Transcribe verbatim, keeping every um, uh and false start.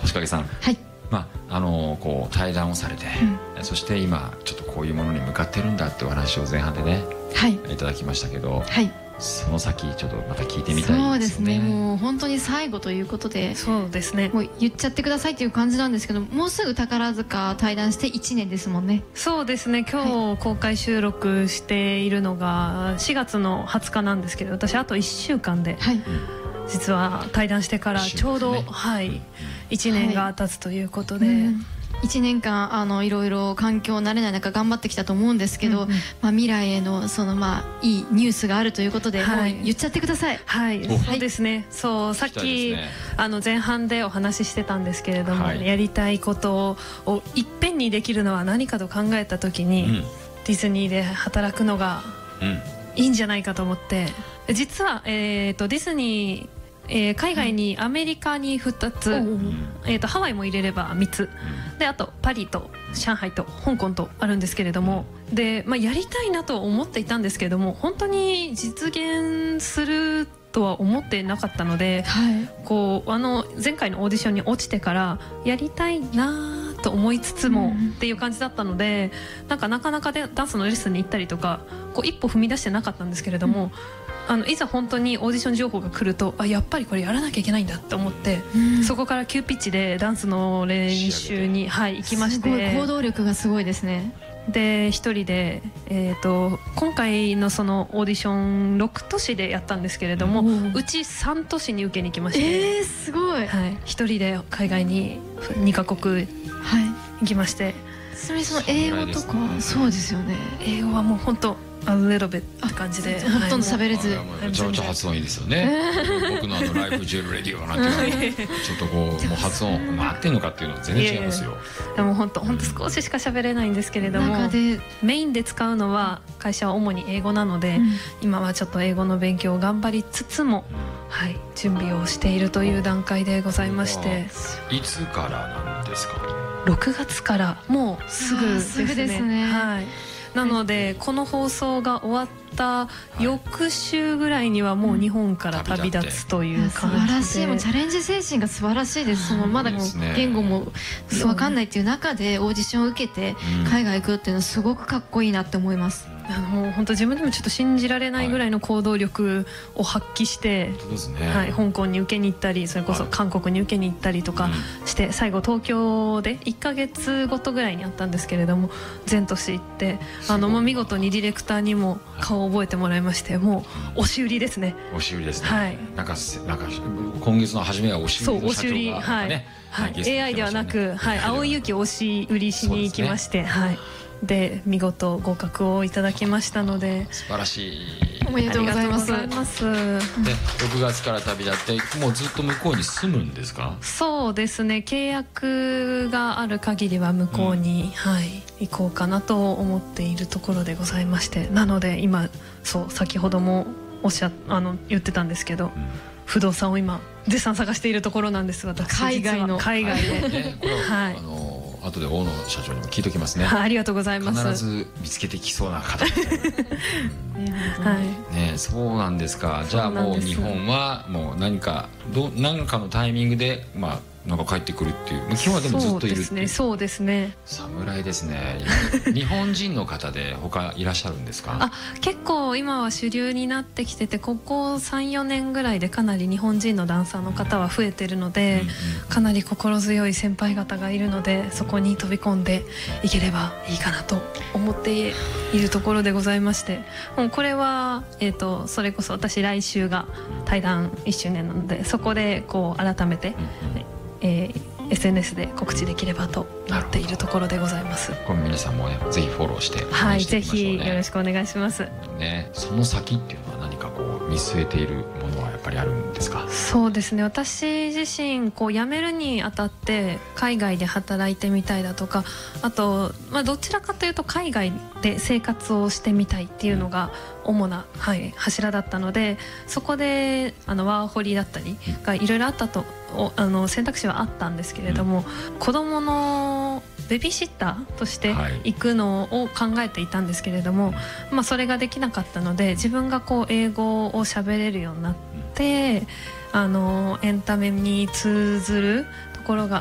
星影さん、 はい、 まああのこう対談をされて、うん、そして今ちょっとこういうものに向かってるんだってお話を前半でね、 はい、 いただきましたけど、 はい、 その先ちょっとまた聞いてみたいですよね。 そうですね、もう本当に最後ということで、 そうですね、 もう言っちゃってくださいっていう感じなんですけど、もうすぐ宝塚対談していちねんですもんね。 そうですね、今日公開収録しているのがしがつのはつかなんですけど、私あといっしゅうかんで、 はい、 実は対談してからちょうど、ね、はい、いちねんが経つということで、はい、うん、 いちねんかんあのいろいろ環境慣れない中頑張ってきたと思うんですけど、うんうん、まあ、未来へのその、まあ、いいニュースがあるということで、はい、もう言っちゃってください。 はい、そうですね、そうさっき、ね、あの前半でお話ししてたんですけれども、はい、やりたいことをいっぺんにできるのは何かと考えた時に、うん、ディズニーで働くのがいいんじゃないかと思って、実は、えーと、ディズニーえー、海外にアメリカにふたつ、はい、えー、とハワイも入れればみっつで、あとパリと上海と香港とあるんですけれども、で、まあ、やりたいなと思っていたんですけれども、本当に実現するとは思ってなかったので、はい、こうあの前回のオーディションに落ちてからやりたいなと思いつつも、うん、っていう感じだったので、なんかなかなかでダンスのレッスンに行ったりとかこう一歩踏み出してなかったんですけれども、うん、あのいざ本当にオーディション情報が来ると、あ、やっぱりこれやらなきゃいけないんだって思って、うん、そこから急ピッチでダンスの練習に、はい、行きまして、 すごい行動力がすごいですね。 で一人で、えー、と今回のそのオーディションろくとしでやったんですけれども、うちさんとしに受けに行きまして、 えー、すごい、 はい、一人で海外ににかこく行きまして、はい、 ちなみにその英語とか、そうですよね、 英語はもう本当あのレロベって感じでほとんど喋れず、 めちゃめちゃ発音いいですよね。僕のあのライフジェルレディオなんていうのはちょっとこうもう発音合ってんのかっていうのは全然違いますよ。 でも本当本当少ししか喋れないんですけれども、メインで使うのは会社は主に英語なので、うん、今はちょっと英語の勉強を頑張りつつも、うん、はい、準備をしているという段階でございまして。 いつからなんですか？ ろくがつからもうすぐですね。すぐですね。はい。なのでこの放送が終わった翌週ぐらいにはもう日本から旅立つという感じで、 素晴らしい、もうチャレンジ精神が素晴らしいです。そのまだ言語も分かんないっていう中でオーディションを受けて海外行くっていうのはすごくかっこいいなって思います。 あのもう本当自分でもちょっと信じられないぐらいの行動力を発揮して、はい、香港に受けに行ったり、それこそ韓国に受けに行ったりとかして、最後東京でいっかげつごとぐらいにあったんですけれども、全都市行って、あのもう見事にディレクターにも顔を覚えてもらいまして、もう押し売りですね。 押し売りですね。 はい。 なんかなんか今月の初めは押し売りの社長がね、 はい、はい、エーアイ ではなく、はい、青井由紀を押し売りしに行きまして、はい。で見事合格をいただきましたので、 素晴らしい。 おめでとうございます。 でろくがつから旅立ってもうずっと向こうに住むんですか？ そうですね、契約がある限りは向こうに、うん、はい、行こうかなと思っているところでございまして、なので今そう先ほどもおっしゃあの言ってたんですけど、うん、不動産を今絶賛探しているところなんです。私海外の海外で、 ね、これはい、あの後で大野社長にも聞いておきますね。 ありがとうございます。 必ず見つけてきそうな方ですね。はい。ね、そうなんですか。じゃあもう日本はもう何かど何かのタイミングでまあなんか帰ってくるっていう。基本はでもずっといるっていう。 そうですね。 侍ですね。日本人の方で他いらっしゃるんですか？ あ、結構今は主流になってきてて、ここさんよねんぐらいでかなり日本人のダンサーの方は増えてるので、かなり心強い先輩方がいるので、そこに飛び込んでいければいいかなと思っているところでございまして、もうこれはえっとそれこそ私来週が対談いっしゅうねんなので、そこでこう改めて。えー、エスエヌエス で告知できればとなっているところでございます。 これ皆さんも、ね、ぜひフォローして、 はい、ぜひよろしくお願いします。 ね、その先っていうのは何かこう見据えているものはやっぱりあるんですか？ そうですね、私自身こう辞めるにあたって海外で働いてみたいだとか、あと、まあ、どちらかというと海外で生活をしてみたいっていうのが主な、はい、柱だったので、そこであのワーホリだったりがいろいろあったとあの選択肢はあったんですけれども、うん、子どものベビーシッターとして行くのを考えていたんですけれども、はい、まあ、それができなかったので、自分がこう英語を喋れるようになって、あのエンタメに通ずるところが